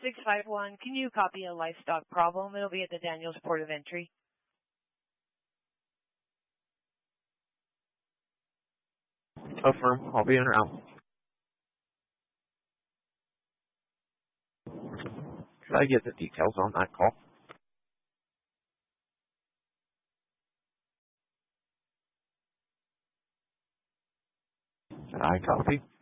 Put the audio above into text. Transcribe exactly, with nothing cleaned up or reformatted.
six five one, can you copy a livestock problem? It'll be at the Daniels Port of Entry. Affirm, I'll be en route. Could I get the details on that call? I copy.